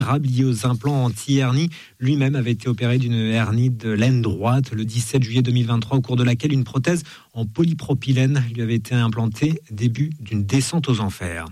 lié aux implants anti-hernie. Lui-même avait été opéré d'une hernie de l'aine droite le 17 juillet 2023, au cours de laquelle une prothèse en polypropylène lui avait été implantée, début d'une descente aux enfers.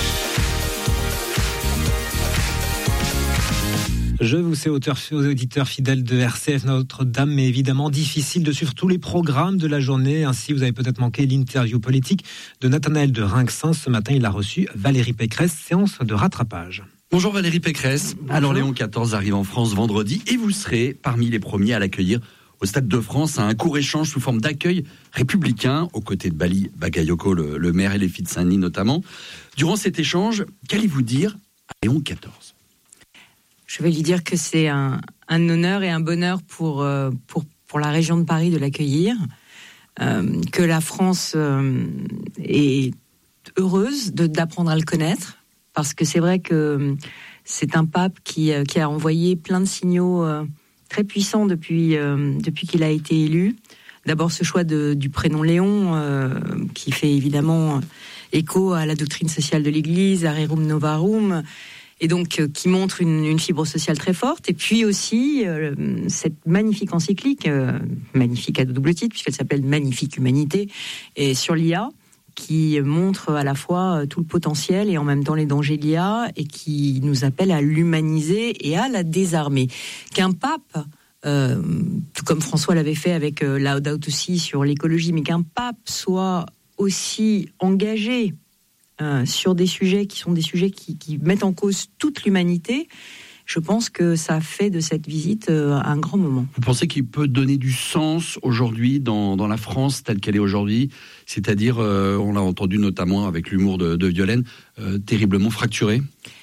Je vous sais, auditeurs fidèles de RCF Notre-Dame, mais évidemment difficile de suivre tous les programmes de la journée. Ainsi, vous avez peut-être manqué l'interview politique de Nathanaël de Rinxin. Ce matin, il a reçu Valérie Pécresse, séance de rattrapage. Bonjour Valérie Pécresse. Bonjour. Alors Léon XIV arrive en France vendredi et vous serez parmi les premiers à l'accueillir au Stade de France à un court échange sous forme d'accueil républicain aux côtés de Bali Bagayoko, le maire et les filles de Saint-Denis notamment. Durant cet échange, qu'allez-vous dire à Léon XIV ? Je vais lui dire que c'est un honneur et un bonheur pour la région de Paris de l'accueillir, que la France est heureuse d'apprendre à le connaître, parce que c'est vrai que c'est un pape qui a envoyé plein de signaux très puissants depuis qu'il a été élu. D'abord ce choix du prénom Léon, qui fait évidemment écho à la doctrine sociale de l'Église, à Rerum Novarum, et donc qui montre une fibre sociale très forte. Et puis aussi cette magnifique encyclique, magnifique à double titre, puisqu'elle s'appelle Magnifique Humanité, et sur l'IA, qui montre à la fois tout le potentiel et en même temps les dangers de l'IA, et qui nous appelle à l'humaniser et à la désarmer. Qu'un pape, tout comme François l'avait fait avec Laudato Si sur l'écologie, mais qu'un pape soit aussi engagé sur des sujets qui sont des sujets qui mettent en cause toute l'humanité, je pense que ça fait de cette visite un grand moment. Vous pensez qu'il peut donner du sens aujourd'hui dans la France telle qu'elle est aujourd'hui, c'est-à-dire, on l'a entendu notamment avec l'humour de Violaine, terriblement fracturé ?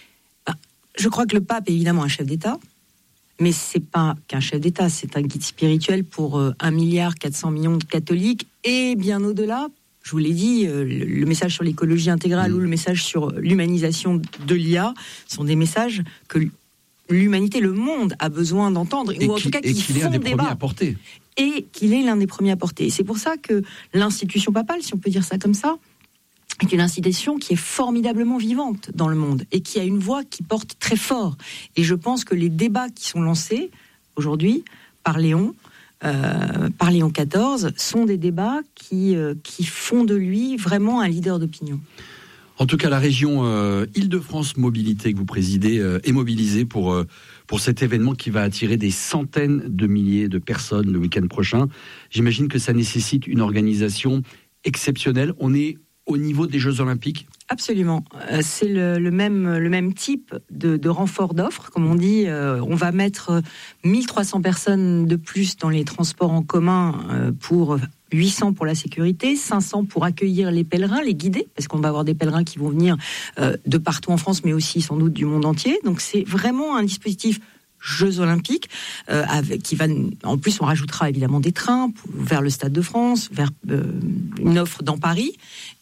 Je crois que le pape est évidemment un chef d'État, mais c'est pas qu'un chef d'État, c'est un guide spirituel pour 1,4 milliard de catholiques, et bien au-delà. Je vous l'ai dit, le message sur l'écologie intégrale ou le message sur l'humanisation de l'IA sont des messages que l'humanité, le monde a besoin d'entendre, ou en tout cas qui font débat. Et qu'il est l'un des premiers à porter. Et c'est pour ça que l'institution papale, si on peut dire ça comme ça, est une institution qui est formidablement vivante dans le monde et qui a une voix qui porte très fort. Et je pense que les débats qui sont lancés aujourd'hui par Léon XIV, sont des débats qui font de lui vraiment un leader d'opinion. En tout cas, la région Île-de-France Mobilité que vous présidez est mobilisée pour cet événement qui va attirer des centaines de milliers de personnes le week-end prochain. J'imagine que ça nécessite une organisation exceptionnelle. On est au niveau des Jeux Olympiques ? Absolument. C'est le même type de renfort d'offres. Comme on dit, on va mettre 1300 personnes de plus dans les transports en commun pour 800 pour la sécurité, 500 pour accueillir les pèlerins, les guider, parce qu'on va avoir des pèlerins qui vont venir de partout en France, mais aussi sans doute du monde entier. Donc c'est vraiment un dispositif Jeux Olympiques, qui va, en plus on rajoutera évidemment des trains vers le Stade de France, vers une offre dans Paris,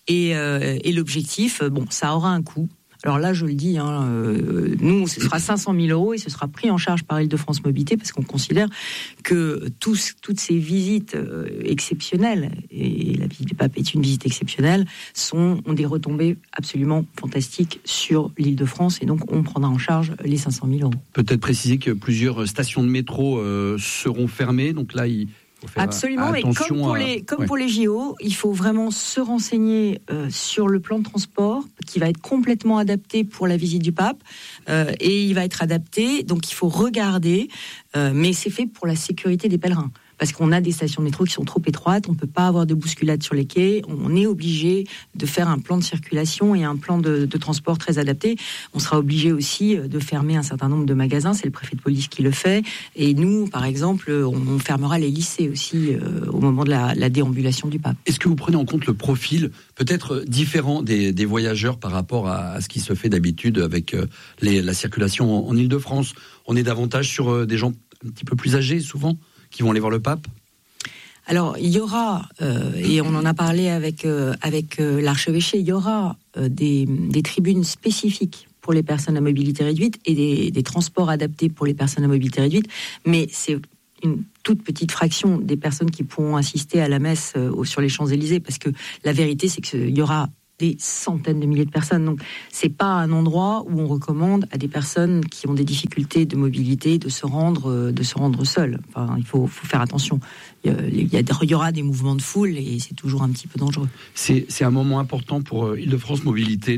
et l'objectif, ça aura un coût. Alors là, je le dis, nous, ce sera 500 000 € et ce sera pris en charge par Île-de-France Mobilité, parce qu'on considère que toutes ces visites exceptionnelles, et la visite du pape est une visite exceptionnelle, ont des retombées absolument fantastiques sur l'Île-de-France, et donc on prendra en charge les 500 000 €. Peut-être préciser que plusieurs stations de métro seront fermées, donc là, absolument, mais comme pour les JO, il faut vraiment se renseigner sur le plan de transport qui va être complètement adapté pour la visite du pape, et il va être adapté, donc il faut regarder, mais c'est fait pour la sécurité des pèlerins. Parce qu'on a des stations de métro qui sont trop étroites, on ne peut pas avoir de bousculade sur les quais, on est obligé de faire un plan de circulation et un plan de transport très adapté. On sera obligé aussi de fermer un certain nombre de magasins, c'est le préfet de police qui le fait. Et nous, par exemple, on fermera les lycées aussi au moment de la déambulation du pape. Est-ce que vous prenez en compte le profil peut-être différent des voyageurs par rapport à ce qui se fait d'habitude avec la circulation en Île-de-France ? On est davantage sur des gens un petit peu plus âgés souvent qui vont aller voir le pape ? Alors, il y aura, et on en a parlé avec l'archevêché, il y aura des tribunes spécifiques pour les personnes à mobilité réduite et des transports adaptés pour les personnes à mobilité réduite, mais c'est une toute petite fraction des personnes qui pourront assister à la messe sur les Champs-Élysées, parce que la vérité, c'est qu'il y aura des centaines de milliers de personnes. Donc, c'est pas un endroit où on recommande à des personnes qui ont des difficultés de mobilité de se rendre seules. Enfin, il faut faire attention. Il y aura des mouvements de foule et c'est toujours un petit peu dangereux. C'est un moment important pour Île-de-France Mobilité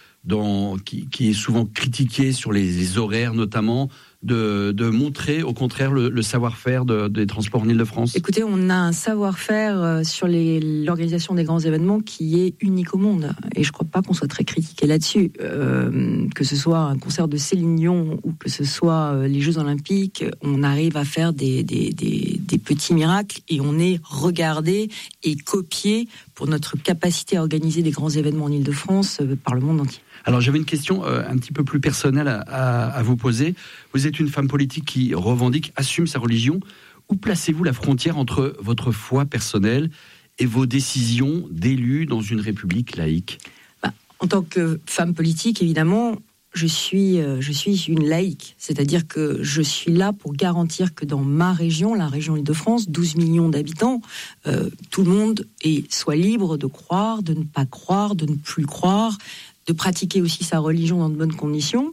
qui est souvent critiqué sur les horaires notamment, de montrer au contraire le savoir-faire des transports en Île-de-France. Écoutez, on a un savoir-faire sur l'organisation des grands événements qui est unique au monde. Et je ne crois pas qu'on soit très critiqué là-dessus. Que ce soit un concert de Céline Dion ou que ce soit les Jeux Olympiques, on arrive à faire des petits miracles et on est regardé et copié pour notre capacité à organiser des grands événements en Île-de-France par le monde entier. Alors j'avais une question un petit peu plus personnelle à vous poser. Vous êtes une femme politique qui revendique, assume sa religion. Où placez-vous la frontière entre votre foi personnelle et vos décisions d'élue dans une république laïque ? En tant que femme politique, évidemment, je suis une laïque. C'est-à-dire que je suis là pour garantir que dans ma région, la région Île-de-France, 12 millions d'habitants, tout le monde soit libre de croire, de ne pas croire, de ne plus croire, de pratiquer aussi sa religion dans de bonnes conditions.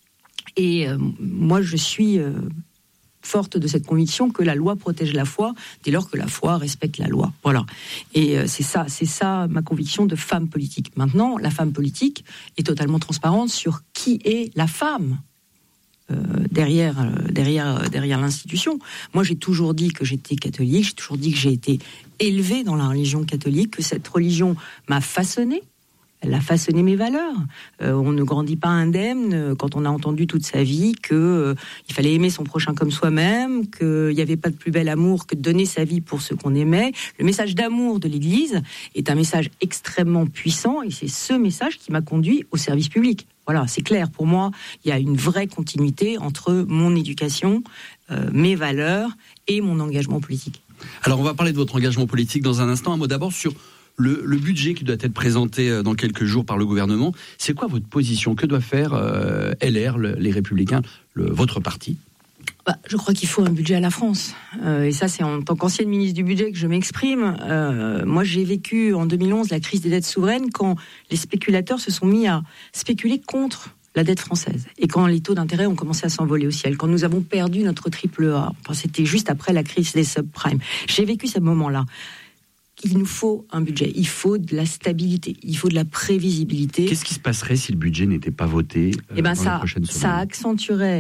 Et moi, je suis forte de cette conviction que la loi protège la foi dès lors que la foi respecte la loi. Voilà. Et c'est ça ma conviction de femme politique. Maintenant, la femme politique est totalement transparente sur qui est la femme derrière l'institution. Moi, j'ai toujours dit que j'étais catholique, j'ai toujours dit que j'ai été élevée dans la religion catholique, que cette religion m'a façonnée. Elle a façonné mes valeurs. On ne grandit pas indemne quand on a entendu toute sa vie qu'il fallait aimer son prochain comme soi-même, qu'il n'y avait pas de plus bel amour que de donner sa vie pour ceux qu'on aimait. Le message d'amour de l'Église est un message extrêmement puissant et c'est ce message qui m'a conduit au service public. Voilà, c'est clair. Pour moi, il y a une vraie continuité entre mon éducation, mes valeurs et mon engagement politique. Alors, on va parler de votre engagement politique dans un instant. Un mot d'abord sur le budget qui doit être présenté dans quelques jours par le gouvernement. C'est quoi votre position ? Que doit faire LR, les Républicains, votre parti ? Je crois qu'il faut un budget à la France. Et ça, c'est en tant qu'ancienne ministre du budget que je m'exprime. Moi, j'ai vécu en 2011 la crise des dettes souveraines quand les spéculateurs se sont mis à spéculer contre la dette française. Et quand les taux d'intérêt ont commencé à s'envoler au ciel, quand nous avons perdu notre triple A, c'était juste après la crise des subprimes. J'ai vécu ce moment-là. Il nous faut un budget, il faut de la stabilité, il faut de la prévisibilité. Qu'est-ce qui se passerait si le budget n'était pas voté dans les prochaines semaines ?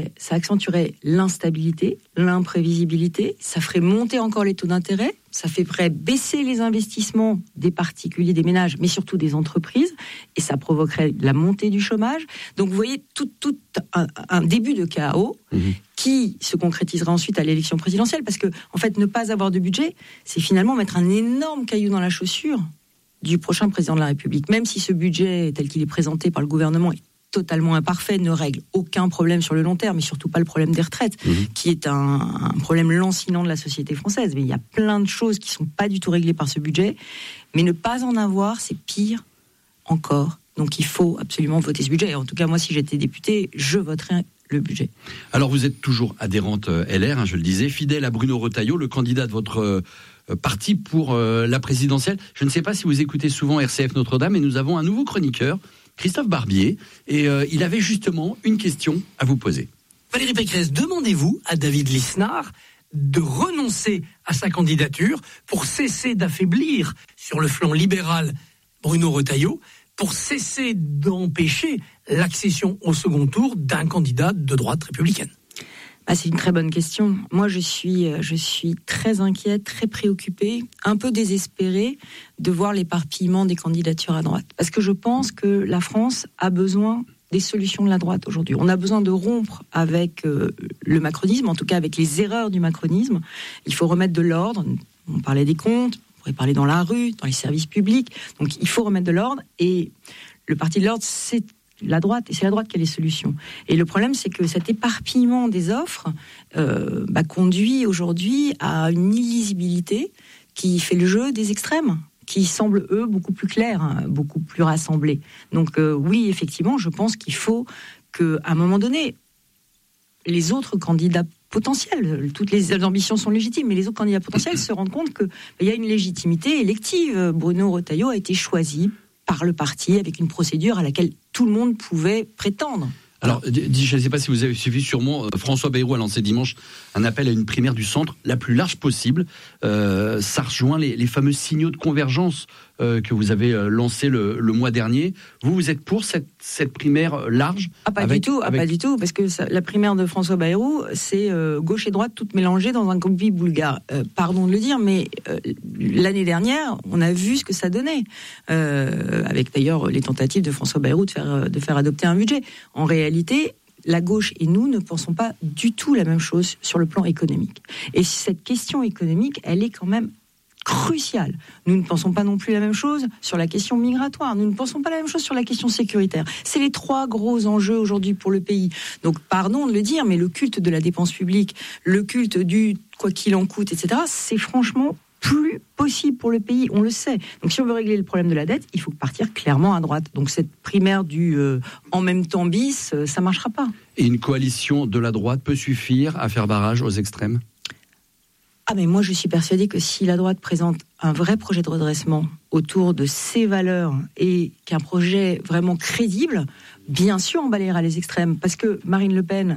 Ça accentuerait l'instabilité, l'imprévisibilité, ça ferait monter encore les taux d'intérêt, ça ferait baisser les investissements des particuliers, des ménages, mais surtout des entreprises, et ça provoquerait la montée du chômage. Donc vous voyez, tout un début de chaos qui se concrétisera ensuite à l'élection présidentielle, parce que en fait, ne pas avoir de budget, c'est finalement mettre un énorme caillou dans la chaussure du prochain président de la République. Même si ce budget, tel qu'il est présenté par le gouvernement, est totalement imparfait, ne règle aucun problème sur le long terme, et surtout pas le problème des retraites, qui est un problème lancinant de la société française. Mais il y a plein de choses qui sont pas du tout réglées par ce budget, mais ne pas en avoir, c'est pire encore. Donc il faut absolument voter ce budget. Et en tout cas, moi, si j'étais députée, je voterais le budget. Alors vous êtes toujours adhérente LR, je le disais, fidèle à Bruno Retailleau, le candidat de votre parti pour la présidentielle. Je ne sais pas si vous écoutez souvent RCF Notre-Dame, mais nous avons un nouveau chroniqueur, Christophe Barbier, et il avait justement une question à vous poser. Valérie Pécresse, demandez-vous à David Lisnard de renoncer à sa candidature pour cesser d'affaiblir sur le flanc libéral Bruno Retailleau, pour cesser d'empêcher l'accession au second tour d'un candidat de droite républicaine ? C'est une très bonne question. Moi, je suis très inquiète, très préoccupée, un peu désespérée de voir l'éparpillement des candidatures à droite. Parce que je pense que la France a besoin des solutions de la droite aujourd'hui. On a besoin de rompre avec le macronisme, en tout cas avec les erreurs du macronisme. Il faut remettre de l'ordre. On parlait des comptes, on pourrait parler dans la rue, dans les services publics. Donc il faut remettre de l'ordre. Et le parti de l'ordre, c'est la droite, et c'est la droite qui a les solutions. Et le problème, c'est que cet éparpillement des offres conduit aujourd'hui à une illisibilité qui fait le jeu des extrêmes, qui semblent, eux, beaucoup plus clairs, beaucoup plus rassemblés. Donc oui, effectivement, je pense qu'il faut qu'à un moment donné, les autres candidats potentiels, toutes les ambitions sont légitimes, mais les autres candidats potentiels se rendent compte qu'il y a une légitimité élective. Bruno Retailleau a été choisi par le parti, avec une procédure à laquelle tout le monde pouvait prétendre. Alors, je ne sais pas si vous avez suivi, sûrement, François Bayrou a lancé dimanche un appel à une primaire du centre la plus large possible. Ça rejoint les fameux signaux de convergence que vous avez lancés le mois dernier. Vous êtes pour cette primaire large ? Pas du tout, parce que la primaire de François Bayrou, c'est gauche et droite toutes mélangées dans un combi bulgare. Pardon de le dire, mais l'année dernière, on a vu ce que ça donnait, avec d'ailleurs les tentatives de François Bayrou de faire adopter un budget. En réalité, la gauche et nous ne pensons pas du tout la même chose sur le plan économique. Et cette question économique, elle est quand même cruciale. Nous ne pensons pas non plus la même chose sur la question migratoire. Nous ne pensons pas la même chose sur la question sécuritaire. C'est les 3 gros enjeux aujourd'hui pour le pays. Donc, pardon de le dire, mais le culte de la dépense publique, le culte du quoi qu'il en coûte, etc., c'est franchement plus possible pour le pays, on le sait. Donc si on veut régler le problème de la dette, il faut partir clairement à droite. Donc cette primaire du en même temps bis, ça ne marchera pas. Et une coalition de la droite peut suffire à faire barrage aux extrêmes ? Mais moi je suis persuadée que si la droite présente un vrai projet de redressement autour de ses valeurs et qu'un projet vraiment crédible, bien sûr on balayera les extrêmes. Parce que Marine Le Pen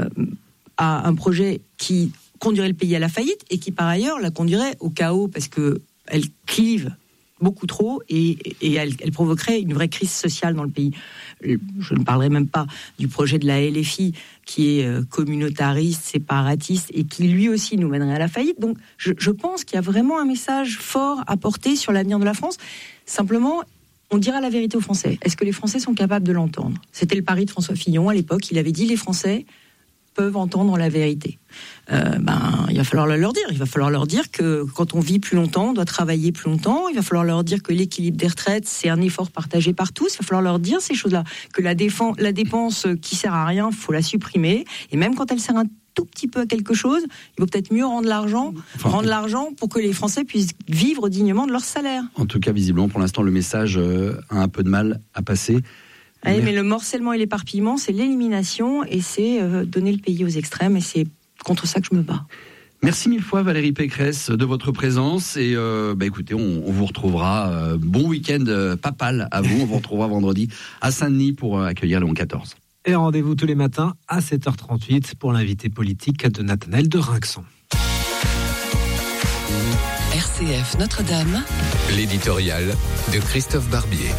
a un projet qui conduirait le pays à la faillite et qui par ailleurs la conduirait au chaos parce qu'elle clive beaucoup trop et elle provoquerait une vraie crise sociale dans le pays. Je ne parlerai même pas du projet de la LFI qui est communautariste, séparatiste et qui lui aussi nous mènerait à la faillite. Donc je pense qu'il y a vraiment un message fort à porter sur l'avenir de la France. Simplement, on dira la vérité aux Français. Est-ce que les Français sont capables de l'entendre ? C'était le pari de François Fillon à l'époque. Il avait dit les Français peuvent entendre la vérité. Il va falloir leur dire. Il va falloir leur dire que quand on vit plus longtemps, on doit travailler plus longtemps. Il va falloir leur dire que l'équilibre des retraites, c'est un effort partagé par tous. Il va falloir leur dire ces choses-là. Que la dépense qui sert à rien, faut la supprimer. Et même quand elle sert un tout petit peu à quelque chose, il vaut peut-être mieux rendre l'argent pour que les Français puissent vivre dignement de leur salaire. En tout cas, visiblement, pour l'instant, le message a un peu de mal à passer. Mais le morcellement et l'éparpillement, c'est l'élimination et c'est donner le pays aux extrêmes et c'est contre ça que je me bats. Merci mille fois Valérie Pécresse de votre présence et écoutez, on vous retrouvera, bon week-end papal à vous, on vous retrouvera vendredi à Saint-Denis pour accueillir Léon XIV. Et rendez-vous tous les matins à 7h38 pour l'invité politique de Nathanaël de Rinxan. RCF Notre-Dame, l'éditorial de Christophe Barbier.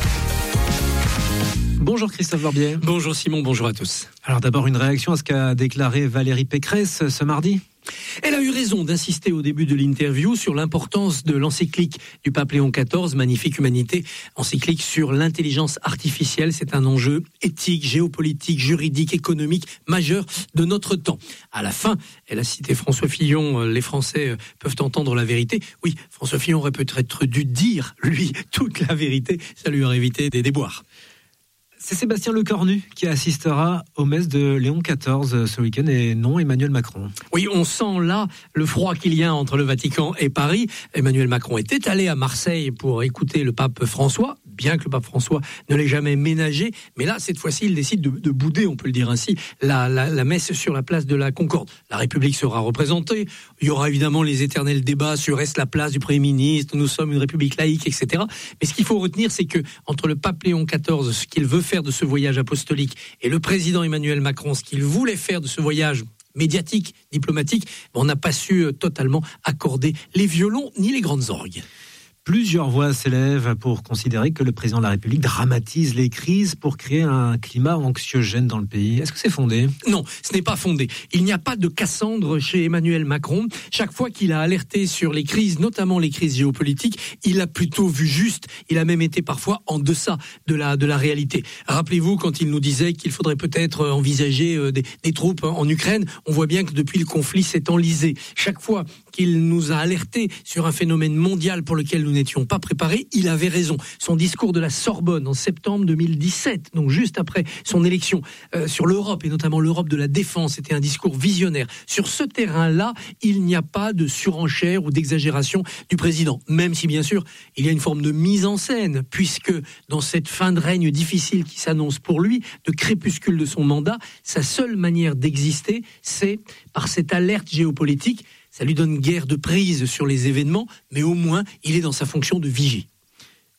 Bonjour Christophe Barbier. Bonjour Simon, bonjour à tous. Alors d'abord une réaction à ce qu'a déclaré Valérie Pécresse ce mardi. Elle a eu raison d'insister au début de l'interview sur l'importance de l'encyclique du pape Léon XIV, Magnifique Humanité, encyclique sur l'intelligence artificielle. C'est un enjeu éthique, géopolitique, juridique, économique majeur de notre temps. À la fin, elle a cité François Fillon, les Français peuvent entendre la vérité. Oui, François Fillon aurait peut-être dû dire, lui, toute la vérité. Ça lui aurait évité des déboires. C'est Sébastien Lecornu qui assistera aux messes de Léon XIV ce week-end et non Emmanuel Macron. Oui, on sent là le froid qu'il y a entre le Vatican et Paris. Emmanuel Macron était allé à Marseille pour écouter le pape François, bien que le pape François ne l'ait jamais ménagé. Mais là, cette fois-ci, il décide de bouder, on peut le dire ainsi, la messe sur la place de la Concorde. La République sera représentée. Il y aura évidemment les éternels débats sur est-ce la place du Premier ministre, nous sommes une République laïque, etc. Mais ce qu'il faut retenir, c'est que entre le pape Léon XIV, ce qu'il veut faire de ce voyage apostolique, et le président Emmanuel Macron, ce qu'il voulait faire de ce voyage médiatique, diplomatique, on n'a pas su totalement accorder les violons ni les grandes orgues. Plusieurs voix s'élèvent pour considérer que le président de la République dramatise les crises pour créer un climat anxiogène dans le pays. Est-ce que c'est fondé ? Non, ce n'est pas fondé. Il n'y a pas de Cassandre chez Emmanuel Macron. Chaque fois qu'il a alerté sur les crises, notamment les crises géopolitiques, il a plutôt vu juste. Il a même été parfois en deçà de la réalité. Rappelez-vous quand il nous disait qu'il faudrait peut-être envisager des troupes en Ukraine. On voit bien que depuis le conflit s'est enlisé. Chaque fois qu'il nous a alerté sur un phénomène mondial pour lequel nous n'étions pas préparés, il avait raison. Son discours de la Sorbonne en septembre 2017, donc juste après son élection, sur l'Europe et notamment l'Europe de la défense, c'était un discours visionnaire. Sur ce terrain-là, il n'y a pas de surenchère ou d'exagération du président, même si bien sûr il y a une forme de mise en scène, puisque dans cette fin de règne difficile qui s'annonce pour lui, de crépuscule de son mandat, sa seule manière d'exister, c'est par cette alerte géopolitique. Ça lui donne guère de prise sur les événements, mais au moins, il est dans sa fonction de vigie.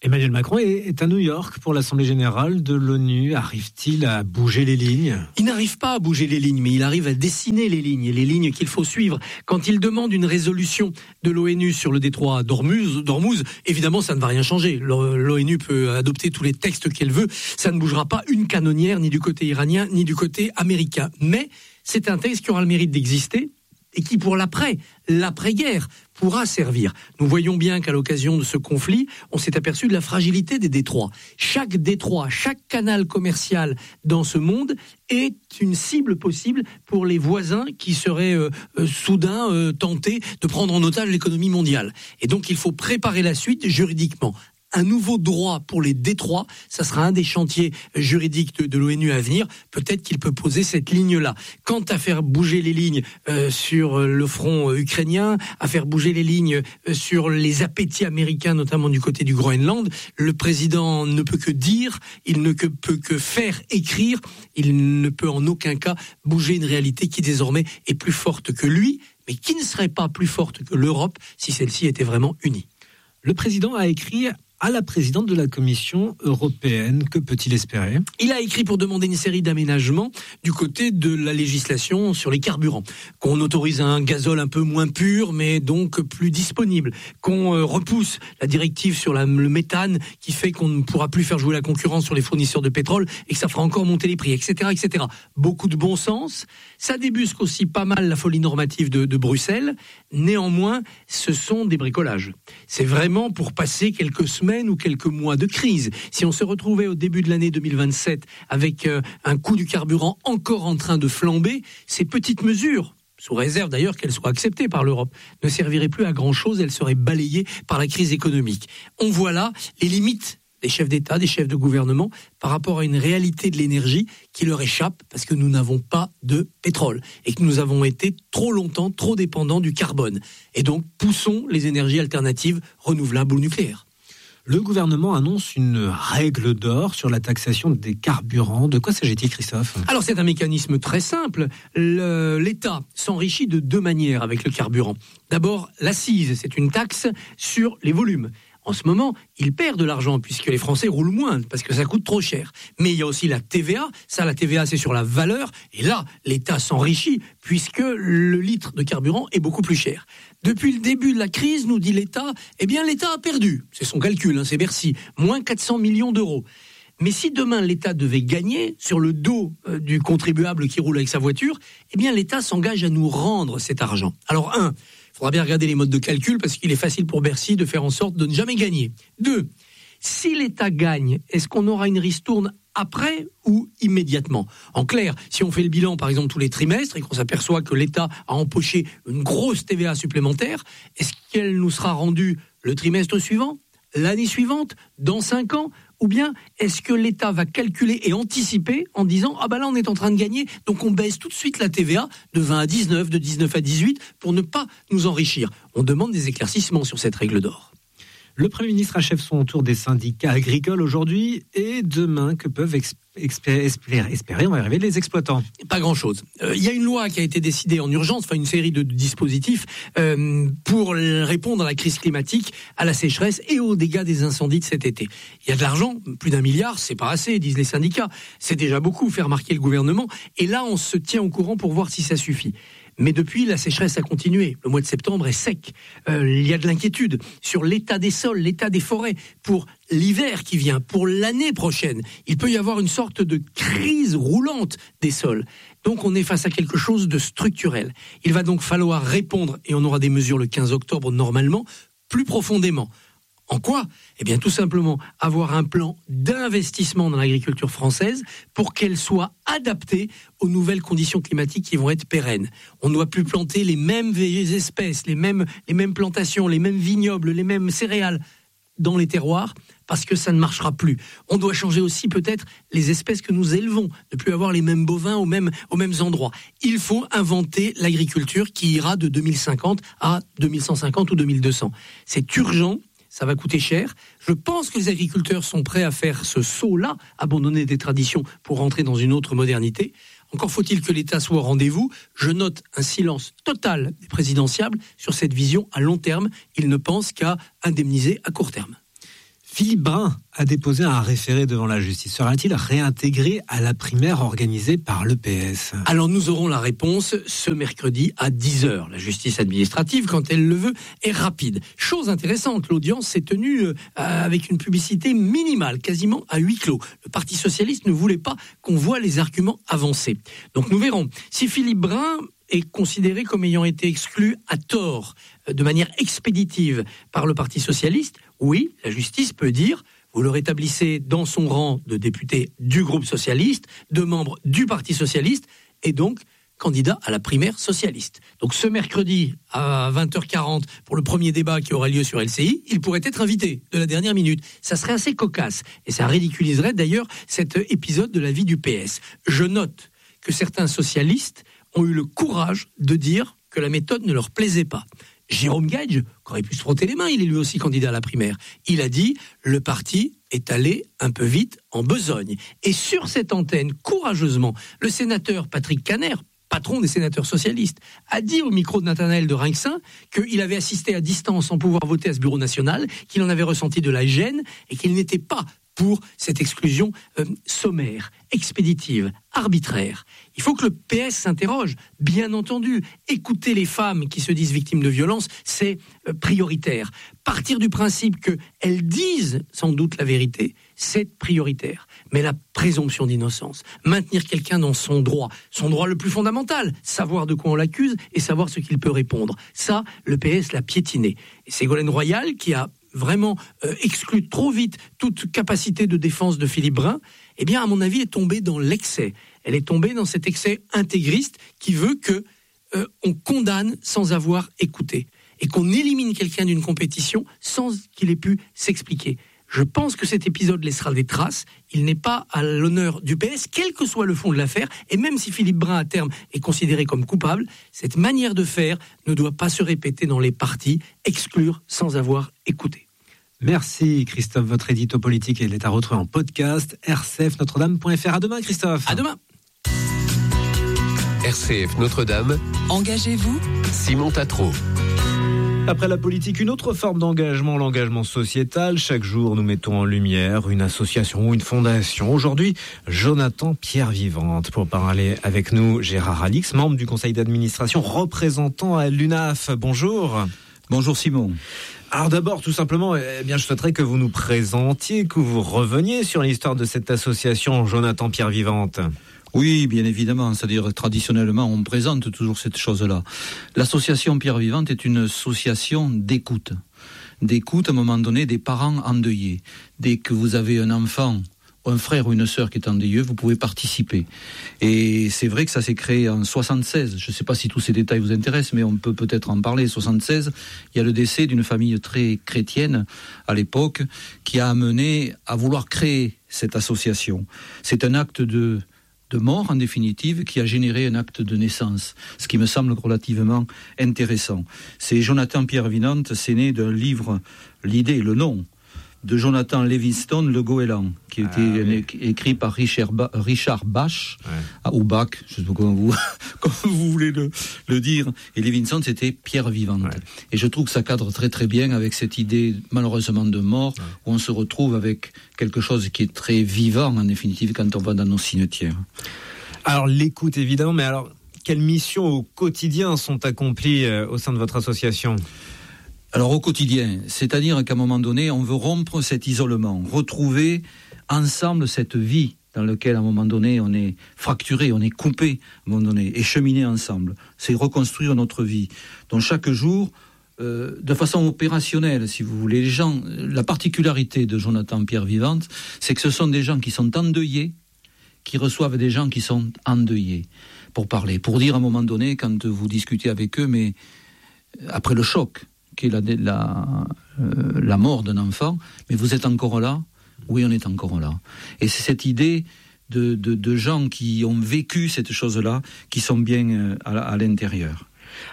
Emmanuel Macron est à New York pour l'Assemblée Générale de l'ONU. Arrive-t-il à bouger les lignes ? Il n'arrive pas à bouger les lignes, mais il arrive à dessiner les lignes qu'il faut suivre. Quand il demande une résolution de l'ONU sur le détroit d'Ormuz, évidemment, ça ne va rien changer. L'ONU peut adopter tous les textes qu'elle veut. Ça ne bougera pas une canonnière, ni du côté iranien, ni du côté américain. Mais c'est un texte qui aura le mérite d'exister et qui, pour l'après-guerre, pourra servir. Nous voyons bien qu'à l'occasion de ce conflit, on s'est aperçu de la fragilité des détroits. Chaque détroit, chaque canal commercial dans ce monde est une cible possible pour les voisins qui seraient soudain tentés de prendre en otage l'économie mondiale. Et donc il faut préparer la suite juridiquement. Un nouveau droit pour les détroits, ça sera un des chantiers juridiques de l'ONU à venir. Peut-être qu'il peut poser cette ligne-là. Quant à faire bouger les lignes sur le front ukrainien, à faire bouger les lignes sur les appétits américains, notamment du côté du Groenland, le président ne peut que dire, il ne peut que faire écrire, il ne peut en aucun cas bouger une réalité qui désormais est plus forte que lui, mais qui ne serait pas plus forte que l'Europe si celle-ci était vraiment unie. Le président a écrit à la présidente de la Commission européenne. Que peut-il espérer ? Il a écrit pour demander une série d'aménagements du côté de la législation sur les carburants. Qu'on autorise un gazole un peu moins pur, mais donc plus disponible. Qu'on repousse la directive sur le méthane, qui fait qu'on ne pourra plus faire jouer la concurrence sur les fournisseurs de pétrole et que ça fera encore monter les prix, etc., etc. Beaucoup de bon sens. Ça débusque aussi pas mal la folie normative de Bruxelles. Néanmoins, ce sont des bricolages. C'est vraiment pour passer quelques semaines ou quelques mois de crise. Si on se retrouvait au début de l'année 2027 avec un coût du carburant encore en train de flamber, ces petites mesures, sous réserve d'ailleurs qu'elles soient acceptées par l'Europe, ne serviraient plus à grand-chose, elles seraient balayées par la crise économique. On voit là les limites des chefs d'État, des chefs de gouvernement, par rapport à une réalité de l'énergie qui leur échappe parce que nous n'avons pas de pétrole et que nous avons été trop longtemps, trop dépendants du carbone. Et donc, poussons les énergies alternatives renouvelables ou nucléaires. Le gouvernement annonce une règle d'or sur la taxation des carburants. De quoi s'agit-il, Christophe ? Alors, c'est un mécanisme très simple. L'État s'enrichit de deux manières avec le carburant. D'abord, l'accise, c'est une taxe sur les volumes. En ce moment, il perd de l'argent puisque les Français roulent moins parce que ça coûte trop cher. Mais il y a aussi la TVA. Ça, la TVA, c'est sur la valeur. Et là, l'État s'enrichit puisque le litre de carburant est beaucoup plus cher. Depuis le début de la crise, nous dit l'État, eh bien l'État a perdu. C'est son calcul, c'est Bercy. Moins 400 millions d'euros. Mais si demain l'État devait gagner sur le dos du contribuable qui roule avec sa voiture, eh bien l'État s'engage à nous rendre cet argent. Alors il faudra bien regarder les modes de calcul parce qu'il est facile pour Bercy de faire en sorte de ne jamais gagner. 2, si l'État gagne, est-ce qu'on aura une ristourne après ou immédiatement ? En clair, si on fait le bilan par exemple tous les trimestres et qu'on s'aperçoit que l'État a empoché une grosse TVA supplémentaire, est-ce qu'elle nous sera rendue le trimestre suivant, l'année suivante, dans 5 ans ? Ou bien est-ce que l'État va calculer et anticiper en disant « Ah ben là on est en train de gagner, donc on baisse tout de suite la TVA de 20 à 19, de 19 à 18 pour ne pas nous enrichir ». On demande des éclaircissements sur cette règle d'or. Le Premier ministre achève son tour des syndicats agricoles aujourd'hui et demain. Que peuvent espérer, on va arriver, les exploitants? Pas grand-chose. Il y a une loi qui a été décidée en urgence, une série de dispositifs pour répondre à la crise climatique, à la sécheresse et aux dégâts des incendies de cet été. Il y a de l'argent, plus d'1 milliard, c'est pas assez, disent les syndicats. C'est déjà beaucoup, faire marquer le gouvernement. Et là, on se tient au courant pour voir si ça suffit. Mais depuis, la sécheresse a continué. Le mois de septembre est sec. Il y a de l'inquiétude sur l'état des sols, l'état des forêts. Pour l'hiver qui vient, pour l'année prochaine, il peut y avoir une sorte de crise roulante des sols. Donc on est face à quelque chose de structurel. Il va donc falloir répondre, et on aura des mesures le 15 octobre normalement, plus profondément. En quoi ? Eh bien, tout simplement, avoir un plan d'investissement dans l'agriculture française pour qu'elle soit adaptée aux nouvelles conditions climatiques qui vont être pérennes. On ne doit plus planter les mêmes espèces, les mêmes plantations, les mêmes vignobles, les mêmes céréales dans les terroirs, parce que ça ne marchera plus. On doit changer aussi peut-être les espèces que nous élevons, ne plus avoir les mêmes bovins aux mêmes endroits. Il faut inventer l'agriculture qui ira de 2050 à 2150 ou 2200. C'est urgent. Ça va coûter cher. Je pense que les agriculteurs sont prêts à faire ce saut-là, abandonner des traditions pour rentrer dans une autre modernité. Encore faut-il que l'État soit au rendez-vous. Je note un silence total des présidentiables sur cette vision à long terme. Ils ne pensent qu'à indemniser à court terme. Philippe Brun a déposé un référé devant la justice. Sera-t-il réintégré à la primaire organisée par le PS ? Alors nous aurons la réponse ce mercredi à 10h. La justice administrative, quand elle le veut, est rapide. Chose intéressante, l'audience s'est tenue avec une publicité minimale, quasiment à huis clos. Le Parti socialiste ne voulait pas qu'on voit les arguments avancer. Donc nous verrons. Si Philippe Brun est considéré comme ayant été exclu à tort, de manière expéditive par le Parti socialiste, oui, la justice peut dire, vous le rétablissez dans son rang de député du groupe socialiste, de membre du Parti socialiste, et donc candidat à la primaire socialiste. Donc ce mercredi à 20h40, pour le premier débat qui aura lieu sur LCI, il pourrait être invité de la dernière minute. Ça serait assez cocasse, et ça ridiculiserait d'ailleurs cet épisode de la vie du PS. Je note que certains socialistes ont eu le courage de dire que la méthode ne leur plaisait pas. Jérôme Gage, qui aurait pu se frotter les mains, il est lui aussi candidat à la primaire. Il a dit « le parti est allé un peu vite en besogne ». Et sur cette antenne, courageusement, le sénateur Patrick Kanner, patron des sénateurs socialistes, a dit au micro de Nathanaël de Rinxin qu'il avait assisté à distance sans pouvoir voter à ce bureau national, qu'il en avait ressenti de la gêne et qu'il n'était pas pour cette exclusion sommaire, expéditive, arbitraire. Il faut que le PS s'interroge, bien entendu. Écouter les femmes qui se disent victimes de violences, c'est prioritaire. Partir du principe qu'elles disent sans doute la vérité, c'est prioritaire. Mais la présomption d'innocence, maintenir quelqu'un dans son droit le plus fondamental, savoir de quoi on l'accuse et savoir ce qu'il peut répondre. Ça, le PS l'a piétiné. Et Ségolène Royal, qui a vraiment exclut trop vite toute capacité de défense de Philippe Brun, eh bien, à mon avis, est tombée dans l'excès. Elle est tombée dans cet excès intégriste qui veut que on condamne sans avoir écouté et qu'on élimine quelqu'un d'une compétition sans qu'il ait pu s'expliquer. Je pense que cet épisode laissera des traces. Il n'est pas à l'honneur du PS, quel que soit le fond de l'affaire. Et même si Philippe Brun, à terme, est considéré comme coupable, cette manière de faire ne doit pas se répéter dans les partis, exclure sans avoir écouté. Merci Christophe, votre édito politique il est à retrouver en podcast, rcfnotredame.fr. À demain Christophe. À demain. RCF Notre-Dame. Engagez-vous, Simon Tatreau. Après la politique, une autre forme d'engagement, l'engagement sociétal. Chaque jour, nous mettons en lumière une association ou une fondation. Aujourd'hui, Jonathan Pierre Vivante. Pour parler avec nous, Gérard Alix, membre du conseil d'administration, représentant à l'UNAF. Bonjour. Bonjour Simon. Alors d'abord, tout simplement, je souhaiterais que vous nous présentiez, que vous reveniez sur l'histoire de cette association Jonathan Pierre Vivante. Oui, bien évidemment, c'est-à-dire traditionnellement, on présente toujours cette chose-là. L'association Pierre Vivante est une association d'écoute. D'écoute, à un moment donné, des parents endeuillés. Dès que vous avez un enfant, un frère ou une sœur qui est endeuilleux, vous pouvez participer. Et c'est vrai que ça s'est créé en 76. Je ne sais pas si tous ces détails vous intéressent, mais on peut peut-être en parler. 76, il y a le décès d'une famille très chrétienne à l'époque qui a amené à vouloir créer cette association. C'est un acte de mort, en définitive, qui a généré un acte de naissance, ce qui me semble relativement intéressant. C'est Jonathan Pierre Vivante, c'est né d'un livre, l'idée, le nom, de Jonathan Livingston, Le Goéland, qui a été écrit par Richard Bach, ou Bach, je ne sais pas comment vous voulez le dire. Et Livingston, c'était Pierre Vivante. Ouais. Et je trouve que ça cadre très très bien avec cette idée, malheureusement, de mort, où on se retrouve avec quelque chose qui est très vivant, en définitive, quand on va dans nos cimetières. Alors, l'écoute, évidemment, mais alors, quelles missions au quotidien sont accomplies au sein de votre association ? Alors au quotidien, c'est-à-dire qu'à un moment donné, on veut rompre cet isolement, retrouver ensemble cette vie dans laquelle à un moment donné on est fracturé, on est coupé à un moment donné, et cheminer ensemble. C'est reconstruire notre vie. Donc chaque jour, de façon opérationnelle, si vous voulez, les gens, la particularité de Jonathan Pierre Vivante, c'est que ce sont des gens qui sont endeuillés, qui reçoivent des gens qui sont endeuillés, pour parler, pour dire à un moment donné, quand vous discutez avec eux, mais après le choc, qui est la mort d'un enfant, mais vous êtes encore là ? Oui, on est encore là. Et c'est cette idée de gens qui ont vécu cette chose-là, qui sont bien à l'intérieur.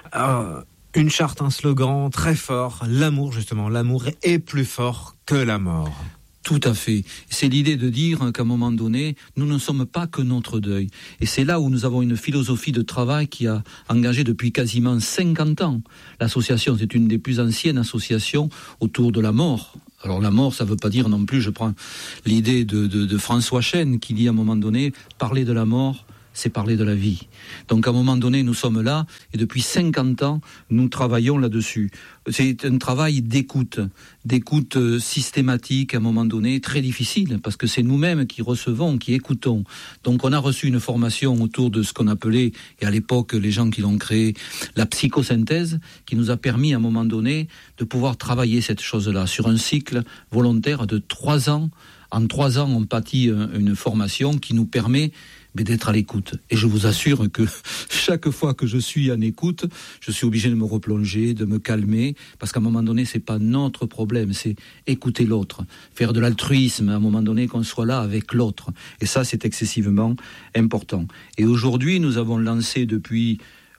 Une charte, un slogan très fort, l'amour justement, l'amour est plus fort que la mort. Tout à fait. C'est l'idée de dire qu'à un moment donné, nous ne sommes pas que notre deuil. Et c'est là où nous avons une philosophie de travail qui a engagé depuis quasiment 50 ans. L'association, c'est une des plus anciennes associations autour de la mort Alors la mort, ça ne veut pas dire non plus, je prends l'idée de François Chêne qui dit à un moment donné, parler de la mort, c'est parler de la vie. Donc à un moment donné, nous sommes là, et depuis 50 ans, nous travaillons là-dessus. C'est un travail d'écoute systématique à un moment donné, très difficile, parce que c'est nous-mêmes qui recevons, qui écoutons. Donc on a reçu une formation autour de ce qu'on appelait, et à l'époque les gens qui l'ont créé, la psychosynthèse, qui nous a permis à un moment donné de pouvoir travailler cette chose-là sur un cycle volontaire de 3 ans. En 3 ans, on bâtit une formation qui nous permet d'être à l'écoute. Et je vous assure que chaque fois que je suis en écoute, je suis obligé de me replonger, de me calmer, parce qu'à un moment donné, c'est pas notre problème, c'est écouter l'autre, faire de l'altruisme, à un moment donné, qu'on soit là avec l'autre. Et ça, c'est excessivement important. Et aujourd'hui, nous avons relancé depuis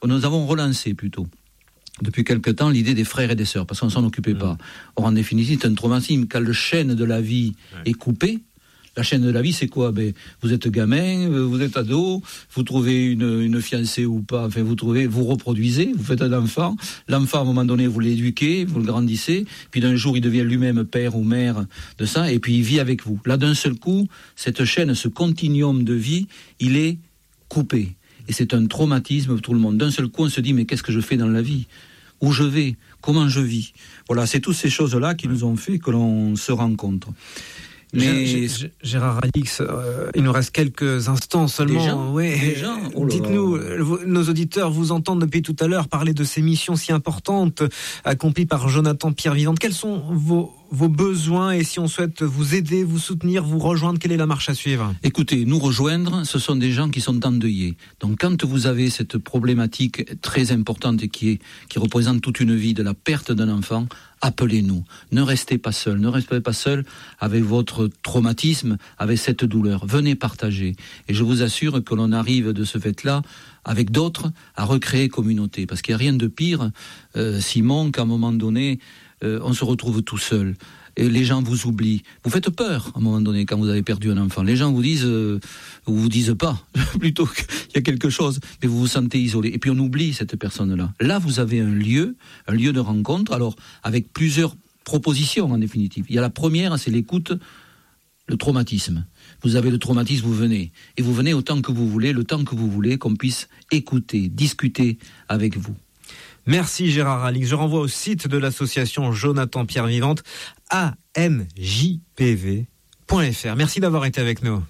quelque temps l'idée des frères et des sœurs, parce qu'on ne s'en occupait pas. Or, en définitive, c'est un traumatisme. Quand le chêne de la vie est coupé, la chaîne de la vie, c'est quoi ? Vous êtes gamin, vous êtes ado, vous trouvez une fiancée ou pas, enfin vous reproduisez, vous faites un enfant. L'enfant, à un moment donné, vous l'éduquez, vous le grandissez, puis d'un jour, il devient lui-même père ou mère de ça, et puis il vit avec vous. Là, d'un seul coup, cette chaîne, ce continuum de vie, il est coupé. Et c'est un traumatisme pour tout le monde. D'un seul coup, on se dit, mais qu'est-ce que je fais dans la vie ? Où je vais ? Comment je vis ? Voilà, c'est toutes ces choses-là qui nous ont fait que l'on se rencontre. Mais Gérard Alix, il nous reste quelques instants seulement. Déjà Dites-nous, nos auditeurs vous entendent depuis tout à l'heure parler de ces missions si importantes accomplies par Jonathan Pierre-Vivante. Quels sont vos besoins, et si on souhaite vous aider, vous soutenir, vous rejoindre, quelle est la marche à suivre ? Écoutez, nous rejoindre, ce sont des gens qui sont endeuillés. Donc quand vous avez cette problématique très importante et qui représente toute une vie de la perte d'un enfant, appelez-nous. Ne restez pas seul avec votre traumatisme, avec cette douleur. Venez partager. Et je vous assure que l'on arrive de ce fait-là, avec d'autres, à recréer communauté. Parce qu'il n'y a rien de pire, Simon, qu'à un moment donné, on se retrouve tout seul. Et les gens vous oublient. Vous faites peur, à un moment donné, quand vous avez perdu un enfant. Les gens vous disent pas, plutôt qu'il y a quelque chose, mais vous vous sentez isolé. Et puis on oublie cette personne-là. Là, vous avez un lieu de rencontre, alors avec plusieurs propositions, en définitive. Il y a la première, c'est l'écoute, le traumatisme. Vous avez le traumatisme, vous venez. Et vous venez autant que vous voulez, le temps que vous voulez, qu'on puisse écouter, discuter avec vous. Merci Gérard Alix. Je renvoie au site de l'association Jonathan Pierre-Vivante, anjpv.fr. Merci d'avoir été avec nous.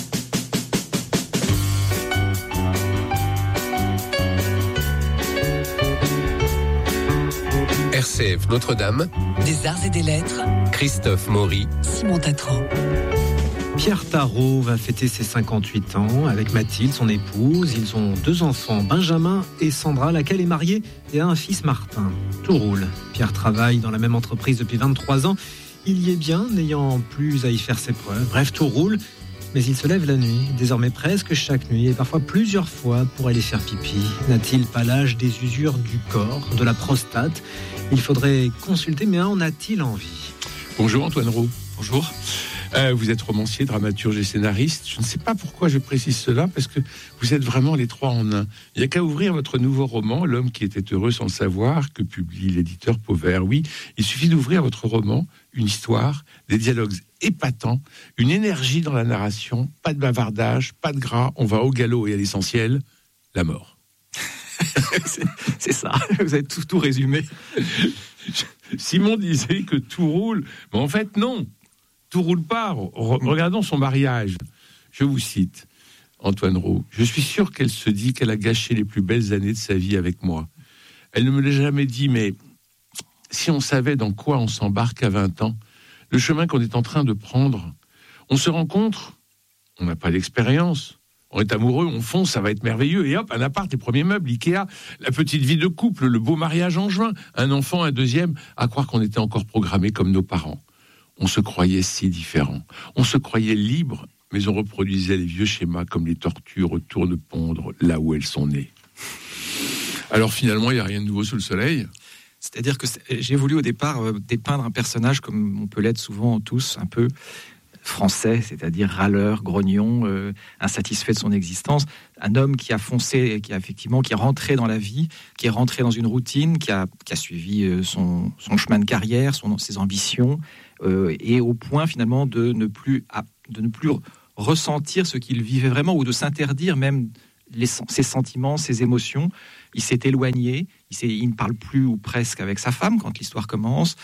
RCF Notre-Dame, des arts et des lettres, Christophe Maury, Simon Tatran. Pierre Tarot va fêter ses 58 ans avec Mathilde, son épouse. Ils ont 2 enfants, Benjamin et Sandra, laquelle est mariée et a un fils, Martin. Tout roule. Pierre travaille dans la même entreprise depuis 23 ans. Il y est bien, n'ayant plus à y faire ses preuves. Bref, tout roule. Mais il se lève la nuit, désormais presque chaque nuit, et parfois plusieurs fois pour aller faire pipi. N'a-t-il pas l'âge des usures du corps, de la prostate ? Il faudrait consulter, mais en a-t-il envie ? Bonjour Antoine Roux. Bonjour. Vous êtes romancier, dramaturge et scénariste. Je ne sais pas pourquoi je précise cela, parce que vous êtes vraiment les 3 en un. Il n'y a qu'à ouvrir votre nouveau roman, L'homme qui était heureux sans le savoir, que publie l'éditeur Pauvert. Oui, il suffit d'ouvrir votre roman, une histoire, des dialogues épatants, une énergie dans la narration, pas de bavardage, pas de gras, on va au galop et à l'essentiel, la mort. c'est ça, vous avez tout résumé. Simon disait que tout roule, mais en fait non. Tout roule pas. Regardons son mariage. Je vous cite, Antoine Roux. Je suis sûr qu'elle se dit qu'elle a gâché les plus belles années de sa vie avec moi. Elle ne me l'a jamais dit, mais si on savait dans quoi on s'embarque à 20 ans, le chemin qu'on est en train de prendre, on se rencontre, on n'a pas d'expérience, on est amoureux, on fonce, ça va être merveilleux, et hop, un appart, les premiers meubles, Ikea, la petite vie de couple, le beau mariage en juin, un enfant, un deuxième, à croire qu'on était encore programmés comme nos parents. On se croyait si différents. On se croyait libres, mais on reproduisait les vieux schémas comme les tortues retournent pondre là où elles sont nées. Alors finalement, il n'y a rien de nouveau sous le soleil. C'est-à-dire que j'ai voulu au départ dépeindre un personnage comme on peut l'être souvent tous, un peu français, c'est-à-dire râleur, grognon, insatisfait de son existence, un homme qui a foncé, qui est rentré dans la vie, qui est rentré dans une routine, qui a suivi son chemin de carrière, ses ambitions, et au point finalement de ne plus ressentir ce qu'il vivait vraiment, ou de s'interdire même ses sentiments, ses émotions. Il s'est éloigné, il ne parle plus ou presque avec sa femme quand l'histoire commence,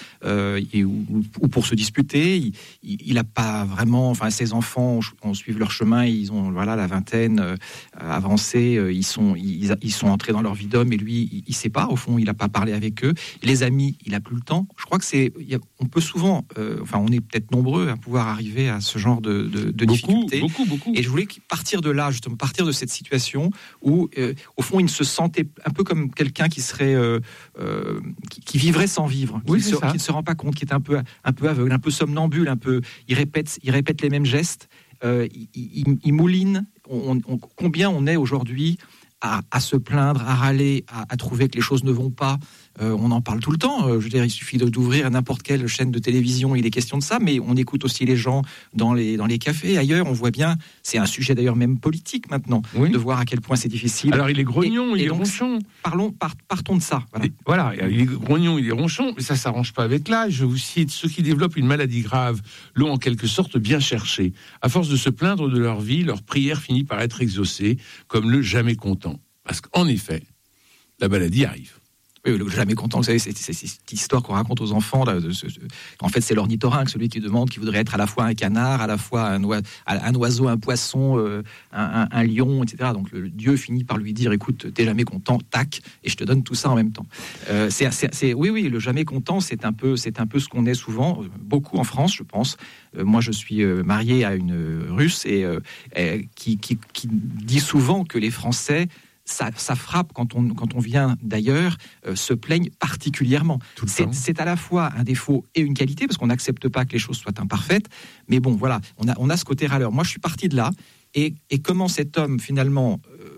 ou pour se disputer. Il n'a pas vraiment, enfin ses enfants ont suivi leur chemin, ils ont la vingtaine avancée, ils sont entrés dans leur vie d'homme, et lui il sait pas, au fond il n'a pas parlé avec eux. Et les amis, il a plus le temps. Je crois que on peut souvent, on est peut-être nombreux à pouvoir arriver à ce genre de difficultés. Beaucoup. Et je voulais partir de là, justement, partir de cette situation où au fond il se sentait un peu comme quelqu'un qui serait qui vivrait sans vivre, qui ne se rend pas compte, qui est un peu aveugle, un peu somnambule, il répète les mêmes gestes, il mouline. Combien on est aujourd'hui à se plaindre, à râler, à trouver que les choses ne vont pas. On en parle tout le temps. Je veux dire, il suffit d'ouvrir n'importe quelle chaîne de télévision, il est question de ça, mais on écoute aussi les gens dans les cafés, ailleurs. On voit bien, c'est un sujet d'ailleurs même politique maintenant, de voir à quel point c'est difficile. Alors il est grognon, il est ronchon. Partons de ça. Voilà, il est grognon, il est ronchon, mais ça s'arrange pas avec l'âge. Je vous cite, ceux qui développent une maladie grave l'ont en quelque sorte bien cherché. À force de se plaindre de leur vie, leur prière finit par être exaucée, comme le jamais content. Parce qu'en effet, la maladie arrive. Oui, le jamais content, vous savez, c'est cette histoire qu'on raconte aux enfants. Là, en fait, c'est l'ornithorynque, celui qui demande, qui voudrait être à la fois un canard, à la fois un oiseau, un poisson, un lion, etc. Donc le Dieu finit par lui dire, écoute, t'es jamais content, tac, et je te donne tout ça en même temps. Oui, le jamais content, c'est un peu ce qu'on est souvent, beaucoup en France, je pense. Moi, je suis marié à une Russe et qui dit souvent que les Français, ça frappe quand on vient d'ailleurs, se plaignent particulièrement. C'est à la fois un défaut et une qualité, parce qu'on n'accepte pas que les choses soient imparfaites, mais bon, voilà, on a ce côté râleur. Moi, je suis parti de là, et comment cet homme, finalement,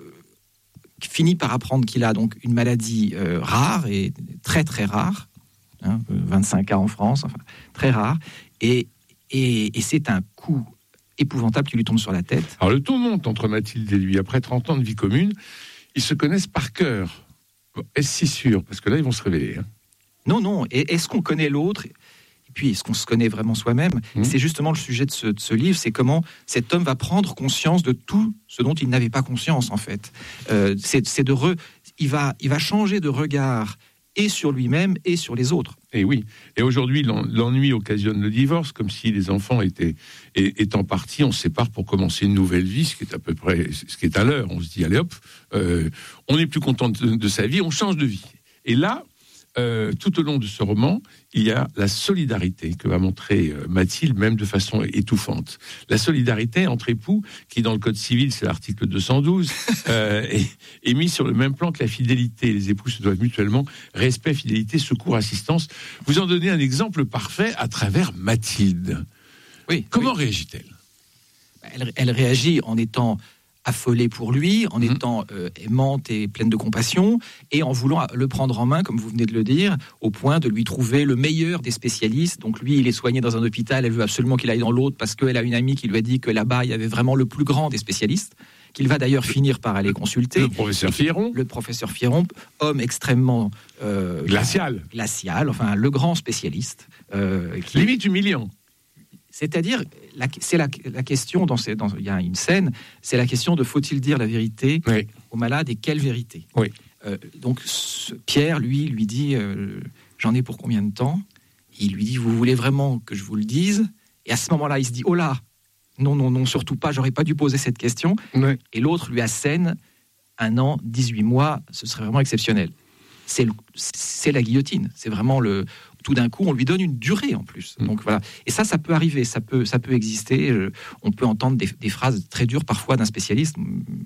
finit par apprendre qu'il a donc une maladie rare, et très très rare, 25 cas en France, enfin, très rare, et c'est un coup épouvantable qui lui tombe sur la tête. Alors le ton monte entre Mathilde et lui. Après 30 ans de vie commune, ils se connaissent par cœur. Est-ce si sûr? Parce que là, ils vont se révéler. Non. Et est-ce qu'on connaît l'autre? Et puis, est-ce qu'on se connaît vraiment soi-même? C'est justement le sujet de ce livre, c'est comment cet homme va prendre conscience de tout ce dont il n'avait pas conscience, en fait. Il va changer de regard et sur lui-même et sur les autres. Et oui. Et aujourd'hui, l'ennui occasionne le divorce, comme si les enfants étant partis, on se sépare pour commencer une nouvelle vie, ce qui est à peu près, ce qui est à l'heure. On se dit, allez hop, on n'est plus content de sa vie, on change de vie. Et là, tout au long de ce roman, il y a la solidarité que va montrer Mathilde, même de façon étouffante. La solidarité entre époux, qui dans le Code civil, c'est l'article 212, est mis sur le même plan que la fidélité. Les époux se doivent mutuellement respect, fidélité, secours, assistance. Vous en donnez un exemple parfait à travers Mathilde. Oui. Comment réagit-elle? Elle réagit en étant affolée pour lui, en étant aimante et pleine de compassion, et en voulant le prendre en main, comme vous venez de le dire, au point de lui trouver le meilleur des spécialistes. Donc lui, il est soigné dans un hôpital, elle veut absolument qu'il aille dans l'autre, parce qu'elle a une amie qui lui a dit que là-bas, il y avait vraiment le plus grand des spécialistes, qu'il va d'ailleurs finir par aller consulter. Le professeur Filleron. Le professeur Filleron, homme extrêmement... glacial, enfin, le grand spécialiste. Limite humiliant. C'est-à-dire, c'est la question, il y a une scène, c'est la question de faut-il dire la vérité au malade, et quelle vérité? Oui. Donc Pierre, lui dit, j'en ai pour combien de temps? Il lui dit, vous voulez vraiment que je vous le dise? Et à ce moment-là, il se dit, oh là, non, surtout pas, j'aurais pas dû poser cette question. Oui. Et l'autre lui assène, 1 an, 18 mois, ce serait vraiment exceptionnel. C'est la guillotine, c'est vraiment tout d'un coup, on lui donne une durée en plus. Donc voilà. Et ça peut arriver, ça peut exister. On peut entendre des phrases très dures parfois d'un spécialiste.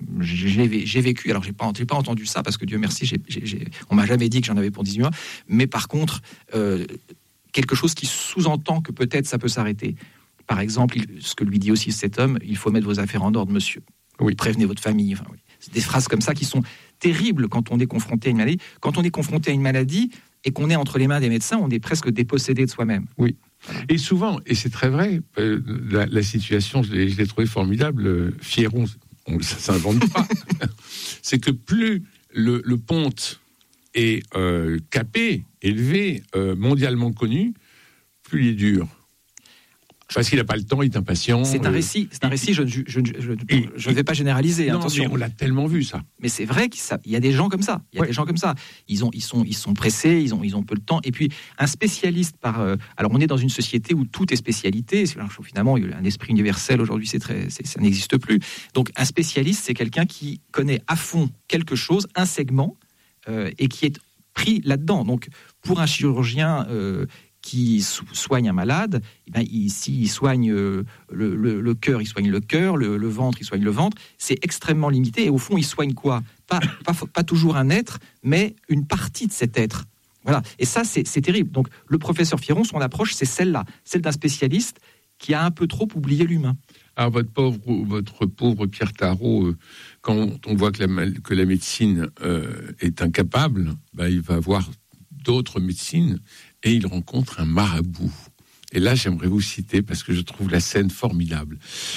J'ai vécu, alors j'ai pas entendu ça parce que Dieu merci, on m'a jamais dit que j'en avais pour 18 mois. Mais par contre, quelque chose qui sous-entend que peut-être ça peut s'arrêter. Par exemple, ce que lui dit aussi cet homme, il faut mettre vos affaires en ordre, monsieur. Oui. Prévenez votre famille. Enfin, oui. C'est des phrases comme ça qui sont terribles quand on est confronté à une maladie. Quand on est confronté à une maladie et qu'on est entre les mains des médecins, on est presque dépossédé de soi-même. Oui. Et souvent, et c'est très vrai, la situation, je l'ai trouvée formidable, Fieron, ça s'invente pas, c'est que plus le ponte est capé, élevé, mondialement connu, plus il est dur. Parce qu'il n'a pas le temps, il est impatient. C'est un récit, je ne vais pas généraliser, non, attention. Mais on l'a tellement vu, ça. Mais c'est vrai qu'il y a des gens comme ça. Des gens comme ça. Ils sont pressés, ils ont peu de temps. Et puis, un spécialiste alors, on est dans une société où tout est spécialité. Finalement, il y a un esprit universel, aujourd'hui, ça n'existe plus. Donc, un spécialiste, c'est quelqu'un qui connaît à fond quelque chose, un segment, et qui est pris là-dedans. Donc, pour un chirurgien qui soigne un malade, s'il soigne le cœur, il soigne le cœur, le ventre, il soigne le ventre. C'est extrêmement limité. Et au fond, il soigne quoi ? Pas toujours un être, mais une partie de cet être. Voilà. Et ça, c'est terrible. Donc, le professeur Fieron, son approche, c'est celle-là, celle d'un spécialiste qui a un peu trop oublié l'humain. Alors, votre pauvre Pierre Tarot, quand on voit que la médecine est incapable, il va voir d'autres médecines. Et il rencontre un marabout. Et là, j'aimerais vous citer, parce que je trouve la scène formidable.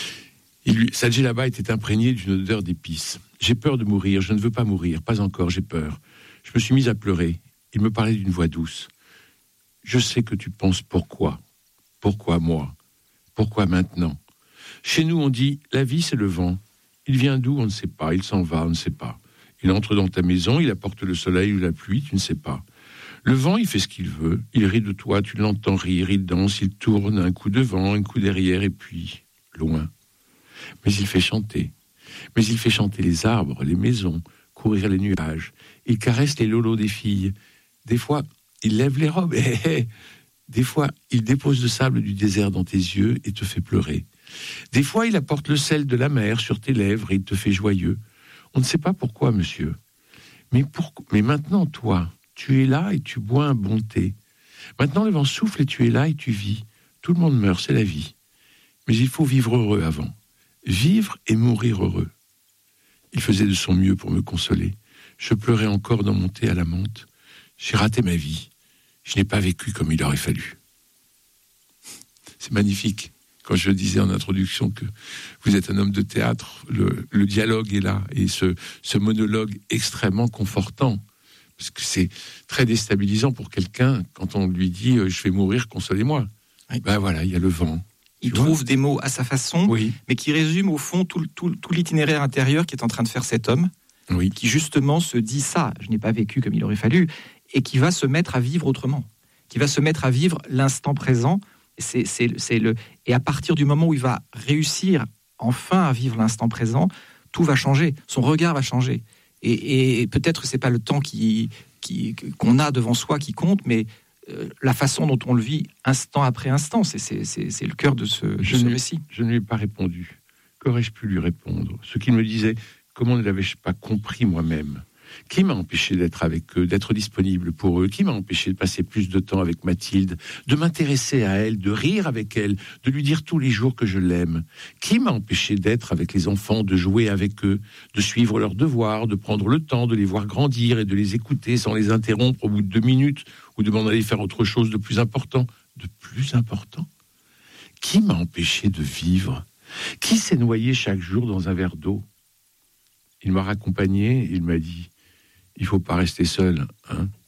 Sadji là-bas était imprégné d'une odeur d'épices. « J'ai peur de mourir, je ne veux pas mourir, pas encore, j'ai peur. » Je me suis mise à pleurer. Il me parlait d'une voix douce. « Je sais que tu penses pourquoi. Pourquoi moi? Pourquoi maintenant? Chez nous, on dit, la vie, c'est le vent. Il vient d'où, on ne sait pas. Il s'en va, on ne sait pas. Il entre dans ta maison, il apporte le soleil ou la pluie, tu ne sais pas. Le vent, il fait ce qu'il veut. Il rit de toi, tu l'entends rire, il danse, il tourne, un coup devant, un coup derrière, et puis loin. Mais il fait chanter. Mais il fait chanter les arbres, les maisons, courir les nuages. Il caresse les lolos des filles. Des fois, il lève les robes. Des fois, il dépose le sable du désert dans tes yeux et te fait pleurer. Des fois, il apporte le sel de la mer sur tes lèvres et il te fait joyeux. On ne sait pas pourquoi, monsieur. Mais maintenant, toi... Tu es là et tu bois un bon thé. Maintenant, le vent souffle et tu es là et tu vis. Tout le monde meurt, c'est la vie. Mais il faut vivre heureux avant. Vivre et mourir heureux. Il faisait de son mieux pour me consoler. Je pleurais encore dans mon thé à la menthe. J'ai raté ma vie. Je n'ai pas vécu comme il aurait fallu. C'est magnifique. Quand je disais en introduction que vous êtes un homme de théâtre, le dialogue est là. Et ce monologue extrêmement confortant. Parce que c'est très déstabilisant pour quelqu'un quand on lui dit « je vais mourir, consolez-moi ». Oui. Voilà, il y a le vent. Il trouve des mots à sa façon, oui, mais qui résument au fond tout l'itinéraire intérieur qui est en train de faire cet homme, oui, qui justement se dit ça, je n'ai pas vécu comme il aurait fallu, et qui va se mettre à vivre autrement, qui va se mettre à vivre l'instant présent. Et à partir du moment où il va réussir enfin à vivre l'instant présent, tout va changer, son regard va changer. Et peut-être que c'est pas le temps qu'on a devant soi qui compte, mais la façon dont on le vit instant après instant, c'est le cœur de ce récit. Je ne lui ai pas répondu. Qu'aurais-je pu lui répondre? Ce qu'il me disait, comment ne l'avais-je pas compris moi-même? Qui m'a empêché d'être avec eux, d'être disponible pour eux? Qui m'a empêché de passer plus de temps avec Mathilde, de m'intéresser à elle, de rire avec elle, de lui dire tous les jours que je l'aime? Qui m'a empêché d'être avec les enfants, de jouer avec eux, de suivre leurs devoirs, de prendre le temps de les voir grandir et de les écouter sans les interrompre au bout de 2 minutes ou de m'en aller faire autre chose de plus important? De plus important? Qui m'a empêché de vivre? Qui s'est noyé chaque jour dans un verre d'eau? Il m'a raccompagné, il m'a dit: il ne faut pas rester seul, hein.